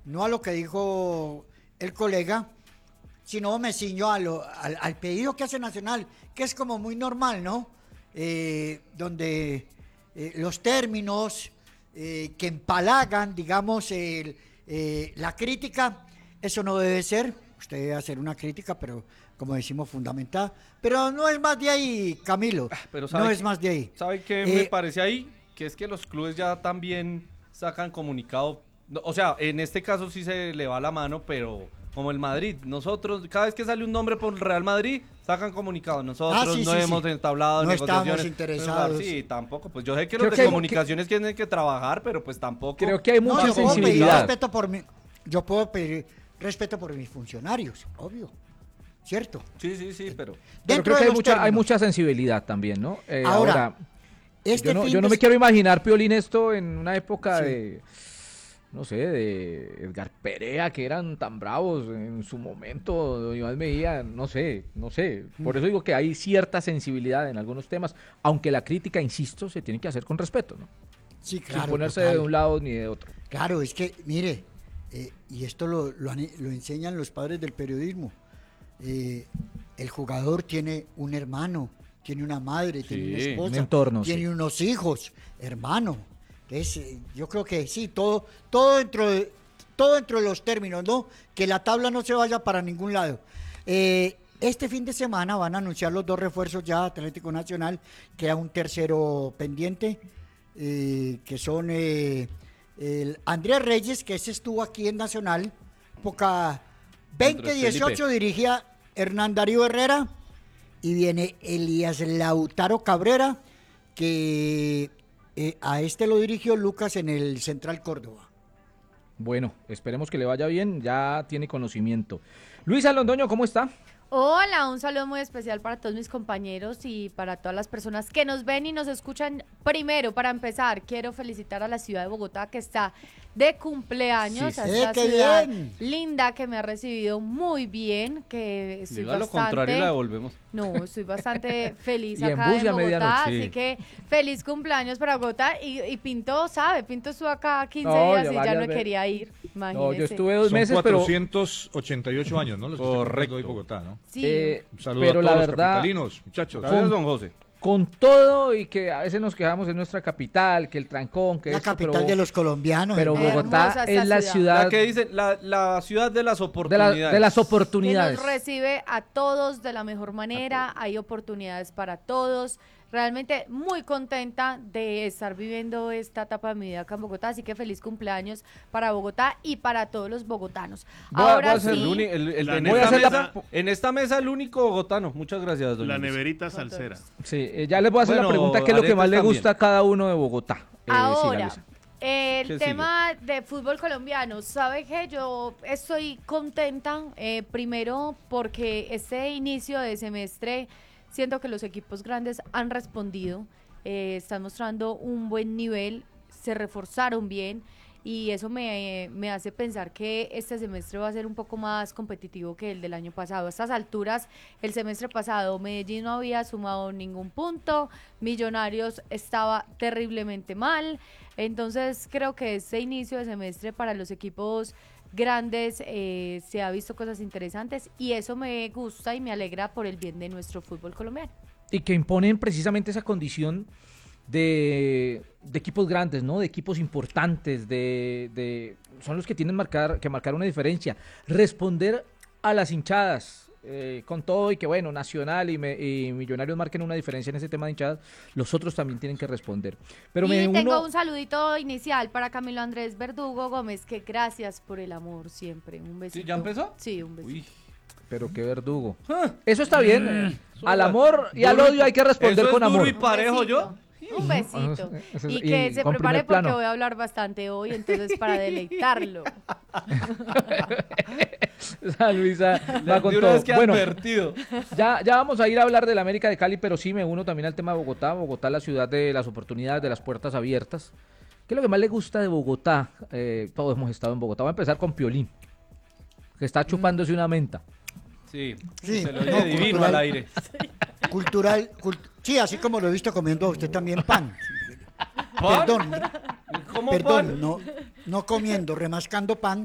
no a lo que dijo el colega, sino me ciño al pedido que hace Nacional, que es como muy normal, ¿no? Donde los términos que empalagan, digamos, la crítica, eso no debe ser. Usted debe hacer una crítica, pero como decimos, fundamentada. Pero no es más de ahí, Camilo. Pero no es más de ahí. ¿Sabe qué me parece ahí? Que es que los clubes ya también sacan comunicado. O sea, en este caso sí se le va la mano, pero como el Madrid, nosotros, cada vez que sale un nombre por el Real Madrid, sacan comunicado. Nosotros no hemos entablado no negociaciones. Estamos interesados. Sí, tampoco. Pues yo sé que los de comunicaciones tienen que trabajar, pero pues tampoco. Creo que hay mucha sensibilidad. Yo puedo pedir respeto por mis funcionarios, obvio. ¿Cierto? Sí, pero creo que hay mucha sensibilidad también, ¿no? Ahora yo no me quiero imaginar, Piolín, esto en una época de, no sé, de Edgar Perea, que eran tan bravos en su momento, don Iván Mejía, no sé. Por eso digo que hay cierta sensibilidad en algunos temas, aunque la crítica, insisto, se tiene que hacer con respeto, ¿no? Sí, claro. Sin ponerse de un lado ni de otro. Claro, es que, mire, y esto lo enseñan los padres del periodismo. El jugador tiene un hermano, tiene una madre, tiene una esposa, un entorno, tiene unos hijos, hermano. Entonces, yo creo que sí, todo dentro de los términos, ¿no? Que la tabla no se vaya para ningún lado. Este fin de semana van a anunciar los 2 refuerzos ya Atlético Nacional, queda un tercero pendiente, que son el Andrés Reyes, que ese estuvo aquí en Nacional, época 2018, dirigía Hernán Darío Herrera, y viene Elías Lautaro Cabrera, que a este lo dirigió Lucas en el Central Córdoba. Bueno, esperemos que le vaya bien, ya tiene conocimiento. Luisa Londoño, ¿cómo está? Hola, un saludo muy especial para todos mis compañeros y para todas las personas que nos ven y nos escuchan. Primero, para empezar, quiero felicitar a la ciudad de Bogotá, que está de cumpleaños, a esta ciudad linda que me ha recibido muy bien, que estoy diga lo contrario y la devolvemos. No, estoy bastante feliz acá en Bogotá, así que feliz cumpleaños para Bogotá. Y Pinto, Pinto estuvo acá 15 días y ya no quería ir, imagínese. No, yo estuve 2 meses, Son 488 años, ¿no? Los correcto de Bogotá, ¿no? Sí. Un saludo pero a todos la los verdad, capitalinos, muchachos. Gracias, don José. Con todo y que a veces nos quejamos en nuestra capital, que el trancón, que la capital de los colombianos. Pero Bogotá es la ciudad. La que dice la ciudad de las oportunidades. De las oportunidades. Que nos recibe a todos de la mejor manera, hay oportunidades para todos. Realmente muy contenta de estar viviendo esta etapa de mi vida acá en Bogotá, así que feliz cumpleaños para Bogotá y para todos los bogotanos. Ahora sí. En esta mesa el único bogotano. Muchas gracias, doña La Luisa. neverita salsera. Sí, ya les voy a hacer la pregunta, ¿qué es lo que más le gusta a cada uno de Bogotá? Ahora, el tema de fútbol colombiano, ¿sabe qué? Yo estoy contenta, primero porque este inicio de semestre siento que los equipos grandes han respondido, están mostrando un buen nivel, se reforzaron bien y eso me hace pensar que este semestre va a ser un poco más competitivo que el del año pasado. A estas alturas, el semestre pasado Medellín no había sumado ningún punto, Millonarios estaba terriblemente mal, entonces creo que este inicio de semestre para los equipos grandes se ha visto cosas interesantes y eso me gusta y me alegra por el bien de nuestro fútbol colombiano. Y que imponen precisamente esa condición de equipos grandes, ¿no? De equipos importantes, son los que tienen que marcar una diferencia, responder a las hinchadas. Con todo y que bueno, Nacional y Millonarios marquen una diferencia en ese tema de hinchadas, los otros también tienen que responder. Pero tengo un saludito inicial para Camilo Andrés Verdugo Gómez, que gracias por el amor siempre. Un besito. ¿Sí, ya empezó? Sí, un besito. Uy. Pero qué Verdugo. Eso está bien. Al amor y al odio hay que responder con amor. ¿Duro y parejo yo? Un besito. Y que se prepare porque voy a hablar bastante hoy, entonces para deleitarlo. Luisa va con todo. Bueno, ya vamos a ir a hablar de la América de Cali, pero sí me uno también al tema de Bogotá. Bogotá, la ciudad de las oportunidades, de las puertas abiertas. ¿Qué es lo que más le gusta de Bogotá? Todos hemos estado en Bogotá. Voy a empezar con Piolín, que está chupándose una menta. Sí, se lo oye divino al aire. Sí, así como lo he visto comiendo a usted también pan. ¿Pan? Perdón, no comiendo, remascando pan.